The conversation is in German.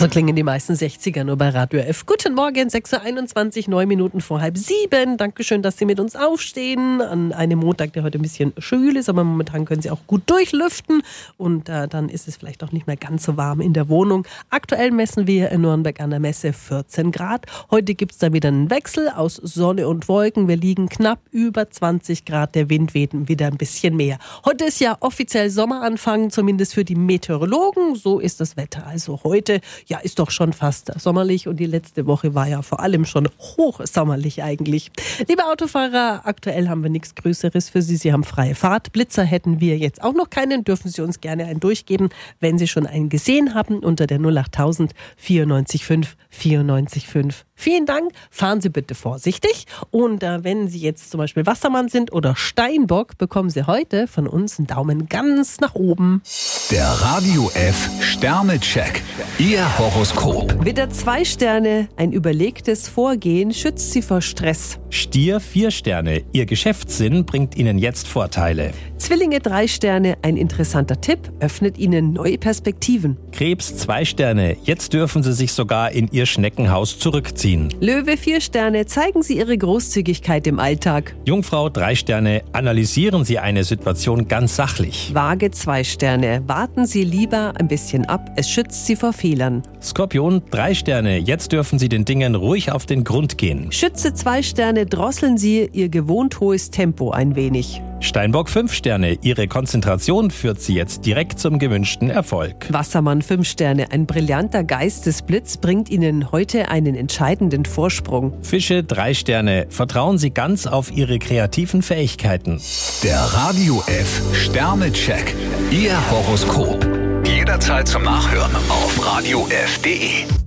So klingen die meisten 60er nur bei Radio F. Guten Morgen, 6.21 Uhr, 9 Minuten vor 6:30. Dankeschön, dass Sie mit uns aufstehen an einem Montag, der heute ein bisschen schwül ist, aber momentan können Sie auch gut durchlüften und dann ist es vielleicht auch nicht mehr ganz so warm in der Wohnung. Aktuell messen wir in Nürnberg an der Messe 14 Grad. Heute gibt es da wieder einen Wechsel aus Sonne und Wolken. Wir liegen knapp über 20 Grad, der Wind weht wieder ein bisschen mehr. Heute ist ja offiziell Sommeranfang, zumindest für die Meteorologen. So ist das Wetter also heute. Ja, ist doch schon fast sommerlich und die letzte Woche war ja vor allem schon hochsommerlich eigentlich. Liebe Autofahrer, aktuell haben wir nichts Größeres für Sie. Sie haben freie Fahrt. Blitzer hätten wir jetzt auch noch keinen. Dürfen Sie uns gerne einen durchgeben, wenn Sie schon einen gesehen haben, unter der 08000 94 5 94 5. Vielen Dank. Fahren Sie bitte vorsichtig. Und wenn Sie jetzt zum Beispiel Wassermann sind oder Steinbock, bekommen Sie heute von uns einen Daumen ganz nach oben. Der Radio F Sternecheck. Ihr Horoskop. Widder 2 Sterne. Ein überlegtes Vorgehen schützt Sie vor Stress. Stier 4 Sterne. Ihr Geschäftssinn bringt Ihnen jetzt Vorteile. Zwillinge 3 Sterne. Ein interessanter Tipp öffnet Ihnen neue Perspektiven. Krebs 2 Sterne. Jetzt dürfen Sie sich sogar in Ihr Schneckenhaus zurückziehen. Löwe 4 Sterne. Zeigen Sie Ihre Großzügigkeit im Alltag. Jungfrau 3 Sterne. Analysieren Sie eine Situation ganz sachlich. Waage 2 Sterne. Warten Sie lieber ein bisschen ab. Es schützt Sie vor Fehlern. Skorpion 3 Sterne. Jetzt dürfen Sie den Dingen ruhig auf den Grund gehen. Schütze 2 Sterne. Drosseln Sie Ihr gewohnt hohes Tempo ein wenig. Steinbock 5 Sterne. Ihre Konzentration führt Sie jetzt direkt zum gewünschten Erfolg. Wassermann 5 Sterne. Ein brillanter Geistesblitz bringt Ihnen heute einen entscheidenden Vorsprung. Fische 3 Sterne. Vertrauen Sie ganz auf Ihre kreativen Fähigkeiten. Der Radio F Sternecheck. Ihr Horoskop. Jederzeit zum Nachhören auf radiof.de.